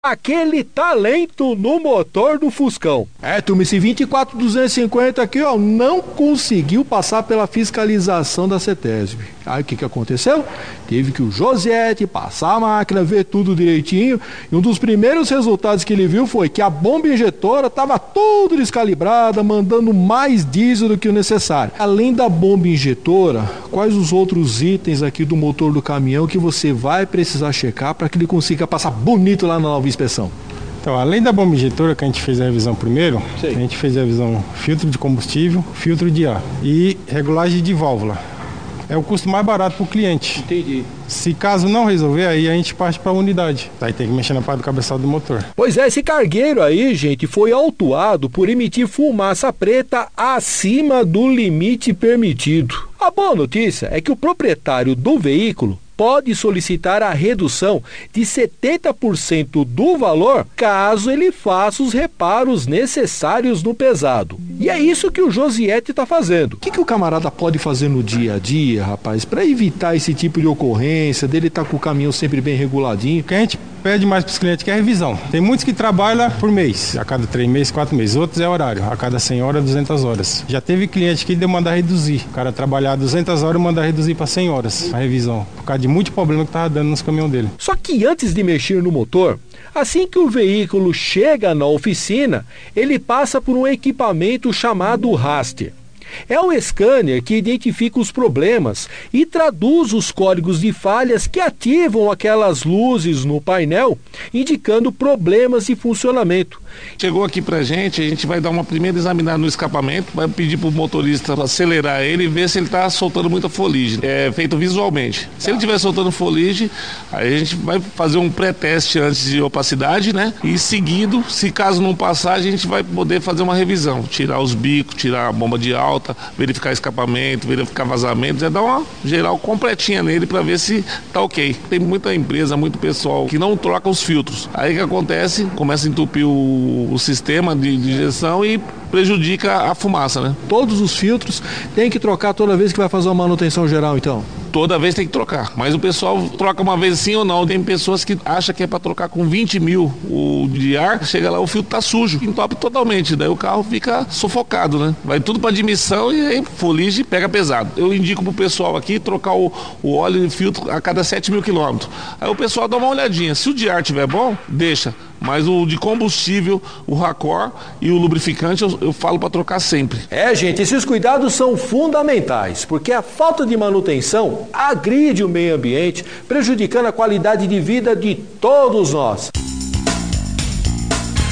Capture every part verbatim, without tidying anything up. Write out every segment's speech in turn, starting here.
aquele talento no motor do Fuscão. É, turma, esse vinte e quatro duzentos e cinquenta aqui, ó, não conseguiu passar pela fiscalização da CETESB. Aí o que que aconteceu? Teve que o Josiete passar a máquina, ver tudo direitinho, e um dos primeiros resultados que ele viu foi que a bomba injetora estava tudo descalibrada, mandando mais diesel do que o necessário. Além da bomba injetora, quais os outros itens aqui do motor do caminhão que você vai precisar checar para que ele consiga passar bonito lá na nova inspeção? Então, além da bomba injetora, que a gente fez a revisão primeiro, Sim. a gente fez a revisão filtro de combustível, filtro de ar e regulagem de válvula. É o custo mais barato para o cliente. Entendi. Se caso não resolver, aí a gente parte para a unidade. Aí tem que mexer na parte do cabeçalho do motor. Pois é, esse cargueiro aí, gente, foi autuado por emitir fumaça preta acima do limite permitido. A boa notícia é que o proprietário do veículo pode solicitar a redução de setenta por cento do valor caso ele faça os reparos necessários no pesado. E é isso que o Josiete está fazendo. O que que o camarada pode fazer no dia a dia, rapaz, para evitar esse tipo de ocorrência, dele estar tá com o caminhão sempre bem reguladinho? O que a gente pede mais para os clientes que é a revisão. Tem muitos que trabalham por mês, a cada três meses, quatro meses. Outros é horário, a cada cem horas, duzentas horas. Já teve cliente que deu mandar reduzir. O cara trabalhar duzentas horas e mandar reduzir para cem horas a revisão, por causa de muito problema que estava dando nos caminhões dele. Só que antes de mexer no motor, assim que o veículo chega na oficina, ele passa por um equipamento chamado raster. É um scanner que identifica os problemas e traduz os códigos de falhas que ativam aquelas luzes no painel, indicando problemas de funcionamento. Chegou aqui pra gente, a gente vai dar uma primeira examinada no escapamento, vai pedir pro motorista acelerar ele e ver se ele tá soltando muita fuligem. É feito visualmente. Se ele estiver soltando fuligem, aí a gente vai fazer um pré-teste antes de opacidade, né? E seguido, se caso não passar, a gente vai poder fazer uma revisão, tirar os bicos, tirar a bomba de alta, verificar escapamento, verificar vazamentos, é dar uma geral completinha nele para ver se tá ok. Tem muita empresa, muito pessoal que não troca os filtros. Aí o que acontece? Começa a entupir o, o sistema de, de injeção e prejudica a fumaça, né? Todos os filtros tem que trocar toda vez que vai fazer uma manutenção geral, então? Toda vez tem que trocar, mas o pessoal troca uma vez sim ou não. Tem pessoas que acham que é para trocar com vinte mil o de ar, chega lá o filtro tá sujo, entope totalmente, daí o carro fica sufocado, né? Vai tudo para admissão e aí fuligem pega pesado. Eu indico pro pessoal aqui trocar o, o óleo e filtro a cada sete mil quilômetros. Aí o pessoal dá uma olhadinha, se o de ar tiver bom, deixa. Mas o de combustível, o Racor e o lubrificante eu, eu falo para trocar sempre. É, gente, esses cuidados são fundamentais, porque a falta de manutenção agride o meio ambiente, prejudicando a qualidade de vida de todos nós.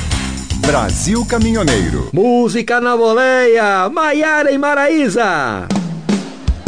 Brasil Caminhoneiro. Música na boleia, Maiara e Maraísa.